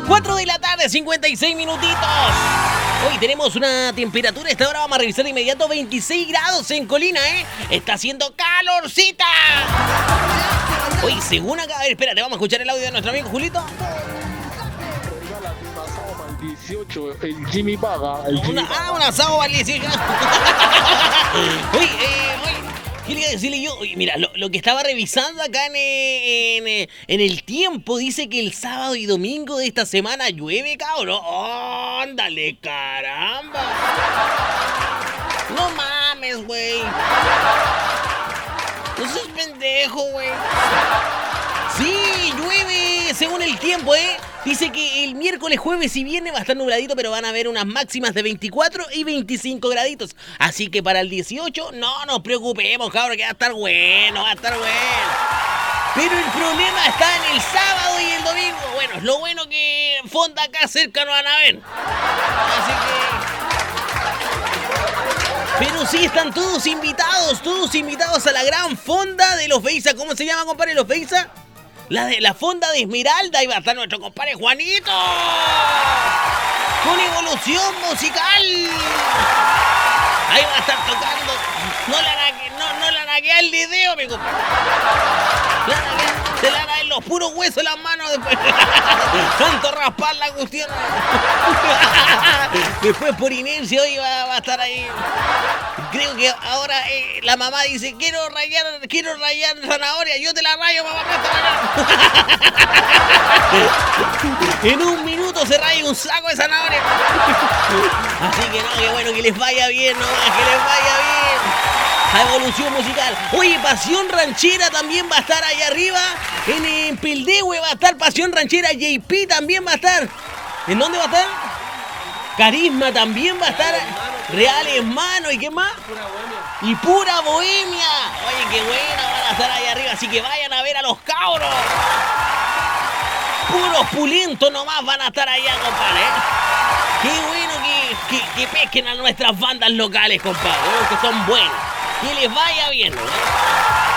4 de la tarde, 56 minutitos. Hoy tenemos una temperatura, esta hora vamos a revisar de inmediato, 26 grados en Colina, ¿eh? Está haciendo calorcita. Hoy, según acá, a ver, espérate, vamos a escuchar el audio de nuestro amigo Julito. 18, el Jimmy paga. Un asado para el 18. Oye, ¿qué le iba a decirle yo? Oye, mira, lo que estaba revisando acá en el tiempo, dice que el sábado y domingo de esta semana llueve, cabrón. ¡Ándale, caramba! No mames, güey. No seas pendejo, güey. Sí, llueve según el tiempo, ¿eh? Dice que el miércoles, jueves y viernes va a estar nubladito, pero van a haber unas máximas de 24 y 25 graditos. Así que para el 18, no nos preocupemos, cabrón, que va a estar bueno, va a estar bueno. Pero el problema está en el sábado y el domingo. Bueno, es lo bueno que fonda acá cerca no van a ver. Así que... Pero sí, están todos invitados a la gran fonda de los Beisa. ¿Cómo se llama, compadre, los Beisa? La fonda de Esmeralda. Ahí va a estar nuestro compadre Juanito con Evolución Musical. Ahí va a estar tocando. No la naguea el video, mi compadre. Se la naguea en los puros huesos las manos después. Tanto raspar la cuestión. Después por inercia hoy va a estar ahí. Creo que ahora la mamá dice, quiero rayar zanahoria, yo te la rayo, mamá, préstame acá. En un minuto se raya un saco de zanahoria. Así que no, que bueno, que les vaya bien nomás, que les vaya bien. A Evolución Musical. Oye, Pasión Ranchera también va a estar allá arriba. En Peldehue va a estar Pasión Ranchera. JP también va a estar. ¿En dónde va a estar? Carisma también va a estar. Real Hermano. ¿Y qué más? Y Pura Bohemia. Oye, qué buena, van a estar allá arriba. Así que vayan a ver a los cabros. Puros pulentos nomás van a estar allá, compadre. Qué bueno que pesquen a nuestras bandas locales, compadre, que son buenos. Que les vaya bien, ¿no?